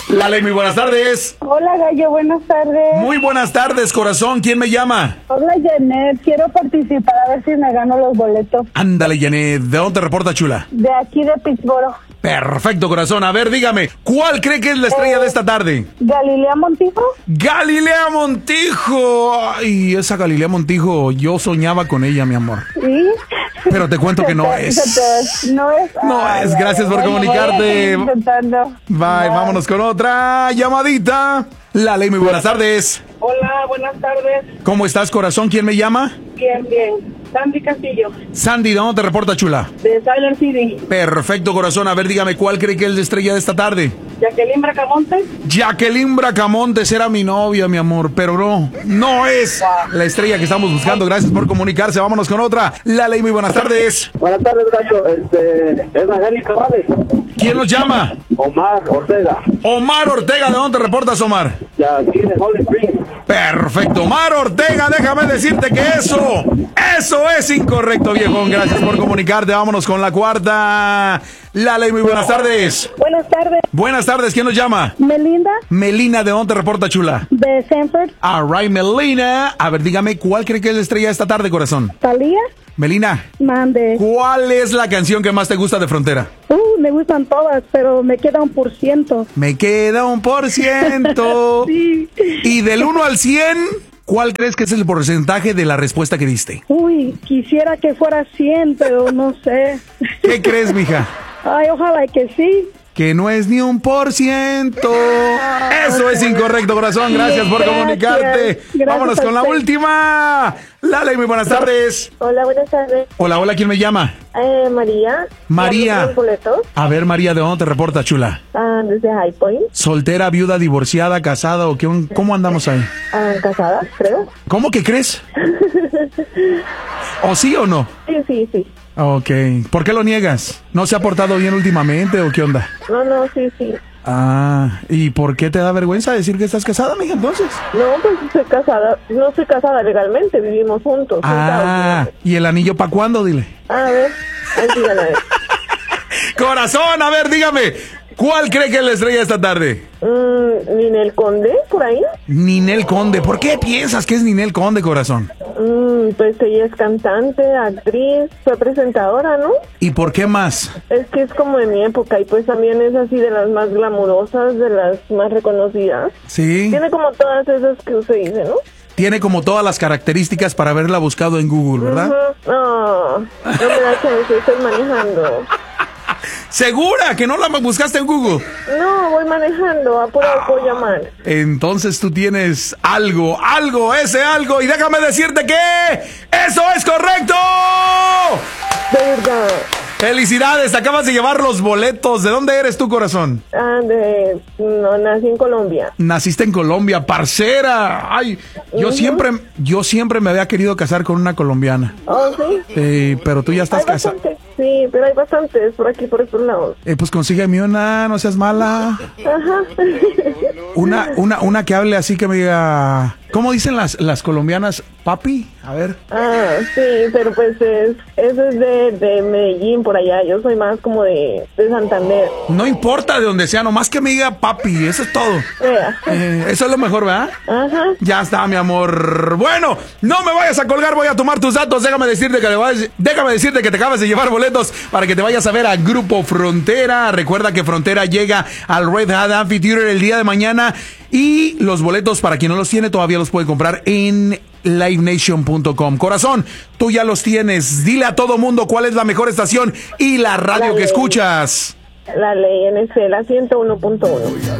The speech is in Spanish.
Lale, muy buenas tardes. Hola, Gallo, buenas tardes. Muy buenas tardes, corazón. ¿Quién me llama? Hola, Janet. Quiero participar a ver si me gano los boletos. Ándale, Janet. ¿De dónde te reporta, chula? De aquí de Pittsburgh. Perfecto, corazón. A ver, dígame, ¿cuál cree que es la estrella de esta tarde? ¿Galilea Montijo? ¡Galilea Montijo! Ay, esa Galilea Montijo, yo soñaba con ella, mi amor. Sí. Pero te cuento que no es. No es. No es. Gracias por comunicarte. Bye, vámonos con otra llamadita. Lale, muy buenas tardes. Hola, buenas tardes. ¿Cómo estás, corazón? ¿Quién me llama? Bien, bien. Sandy Castillo, Sandy, ¿de dónde te reporta, chula? de Silent City. Perfecto, corazón. A ver, dígame, ¿cuál cree que es la estrella de esta tarde? Jacqueline Bracamonte. Jacqueline Bracamontes era mi novia, mi amor, pero no es la estrella que estamos buscando. Gracias por comunicarse. Vámonos con otra. Lale, muy buenas tardes. Buenas tardes, Gallo. Es Angélica Vales. ¿Quién nos llama? Omar Ortega. Omar Ortega, ¿de dónde te reportas, Omar? Ya aquí de Holly Springs. Perfecto, Omar Ortega, déjame decirte que eso es incorrecto, viejón. Gracias por comunicarte. Vámonos con la cuarta. Lale, muy buenas tardes. Buenas tardes. Buenas tardes, ¿quién nos llama? Melinda, Melina, ¿de dónde te reporta, chula? de Sanford. Alright, Melina. A ver, dígame, ¿cuál cree que es la estrella esta tarde, corazón? Talía, Melina, mande. ¿cuál es la canción que más te gusta de Frontera? Me gustan todas, pero me queda 1%. Me queda 1%. Sí. Y del 1 al 100, ¿cuál crees que es el porcentaje de la respuesta que diste? Quisiera que fuera 100, pero no sé. ¿Qué crees, mija? Ay, ojalá que sí. Que no es ni 1%. Eso es incorrecto, corazón. Gracias por comunicarte. Gracias. Vámonos con la última. Lale, muy buenas tardes. Hola, buenas tardes. Hola, hola, ¿quién me llama? María. María. ¿Los boletos? A ver, María, ¿de dónde te reporta, chula? Desde High Point. ¿Soltera, viuda, divorciada, casada o qué? ¿Cómo andamos ahí? Casada, creo. ¿Cómo que crees? ¿O sí o no? Sí. Ok. ¿Por qué lo niegas? ¿No se ha portado bien últimamente o qué onda? No, sí. Ah, ¿y por qué te da vergüenza decir que estás casada, mija, entonces? No, pues soy casada. No soy casada legalmente, vivimos juntos. Ah, ¿y el anillo para cuándo, dile? A ver, dígale, a ver. Corazón, a ver, dígame, ¿cuál cree que es la estrella esta tarde? Ninel Conde, por ahí. Ninel Conde. ¿Por qué piensas que es Ninel Conde, corazón? Pues ella es cantante, actriz, fue presentadora, ¿no? ¿Y por qué más? Es que es como de mi época y pues también es así de las más glamurosas, de las más reconocidas. Sí. Tiene como todas esas que usted dice, ¿no? Tiene como todas las características para haberla buscado en Google, ¿verdad? No me da chance, estoy manejando. ¿Segura que no la buscaste en Google? No, voy manejando, apurado puedo llamar. Entonces tú tienes algo, y déjame decirte que eso es correcto. De verdad. Felicidades, te acabas de llevar los boletos. ¿De dónde eres tú, corazón? No, nací en Colombia. Naciste en Colombia, parcera. Ay, yo siempre me había querido casar con una colombiana. Oh, sí. Pero tú ya estás casada. Sí, pero hay bastantes por aquí, por estos lados. Pues consígueme una, no seas mala. Ajá. Una que hable así, que me diga, ¿cómo dicen las colombianas? Papi, a ver. Sí, pero pues eso es de Medellín, por allá. Yo soy más como de Santander. No importa de donde sea, nomás que me diga papi, eso es todo. Eso es lo mejor, ¿verdad? Ajá. Ya está, mi amor. Bueno, no me vayas a colgar, voy a tomar tus datos. Déjame decirte que te acabas de llevar boletos para que te vayas a ver a Grupo Frontera. Recuerda que Frontera llega al Red Hat Amphitheater el día de mañana. Y los boletos, para quien no los tiene, todavía los puede comprar en livenation.com. Corazón, tú ya los tienes. Dile a todo mundo cuál es la mejor estación y la radio que escuchas. La ley NC, la 101.1.